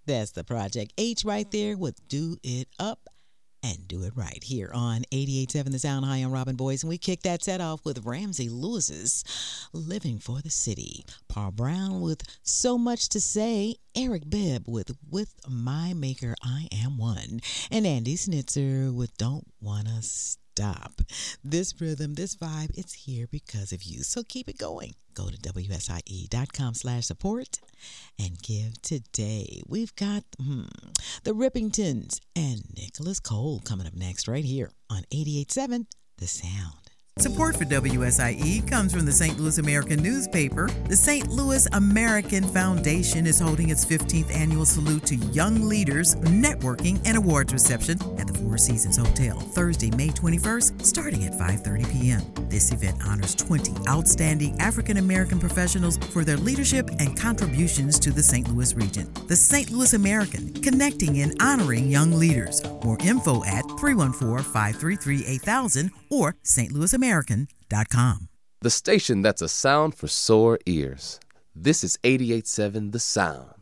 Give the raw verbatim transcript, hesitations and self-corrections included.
That's the Project H right there with Do It Up and Do It Right here on eighty-eight point seven The Sound. Hi, I'm Robin Boyce, and we kick that set off with Ramsey Lewis's Living for the City. Paul Brown with So Much to Say. Eric Bibb with With My Maker I Am One. And Andy Snitzer with Don't Wanna Stop. This rhythm, this vibe, it's here because of you. So keep it going. Go to W S I E dot com slash support and give today. We've got hmm, the Rippingtons and Nicholas Cole coming up next right here on eighty-eight point seven The Sound. Support for W S I E comes from the Saint Louis American newspaper. The Saint Louis American Foundation is holding its fifteenth annual Salute to Young Leaders networking and awards reception at the Four Seasons Hotel, Thursday, May twenty-first, starting at five thirty p.m. This event honors twenty outstanding African American professionals for their leadership and contributions to the Saint Louis region. The Saint Louis American, connecting and honoring young leaders. More info at three one four, five three three, eight thousand or s t louis american dot com. The station that's a sound for sore ears. This is eighty-eight point seven The Sound.